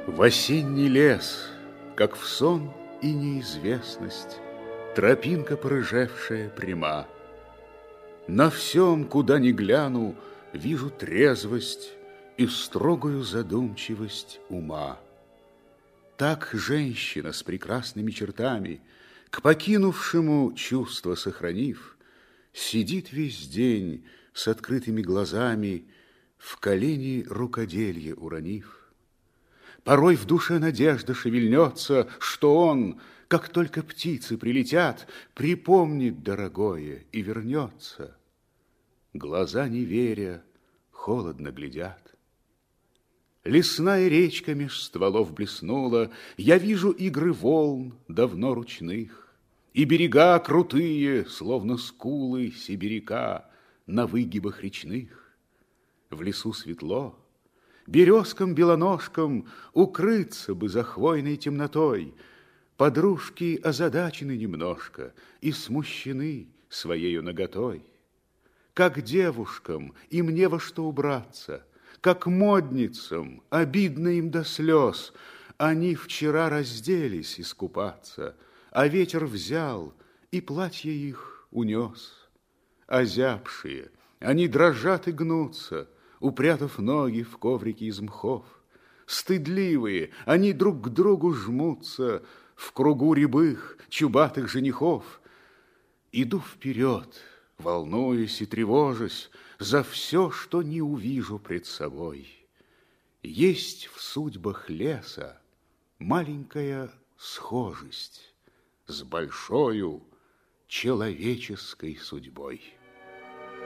В осенний лес, как в сон и неизвестность, тропинка порыжевшая пряма. На всем, куда ни гляну, вижу трезвость и строгую задумчивость ума. Так женщина с прекрасными чертами, к покинувшему чувство сохранив, сидит весь день с открытыми глазами, в колени рукоделье уронив. Порой в душе надежда шевельнется, что он, как только птицы прилетят, припомнит дорогое и вернется. Глаза, не веря, холодно глядят. Лесная речка меж стволов блеснула, я вижу игры волн, давно ручных, и берега крутые, словно скулы сибиряка на выгибах речных. В лесу светло, березкам белоножкам укрыться бы за хвойной темнотой. Подружки озадачены немножко и смущены своею наготой. Как девушкам им не во что убраться, как модницам обидно им до слез. Они вчера разделись искупаться, а ветер взял и платье их унес. Озябшие, они дрожат и гнутся, упрятав ноги в коврики из мхов. Стыдливые, они друг к другу жмутся в кругу рябых, чубатых женихов. Иду вперед, волнуюсь и тревожусь за все, что не увижу пред собой. Есть в судьбах леса маленькая схожесть с большою человеческой судьбой.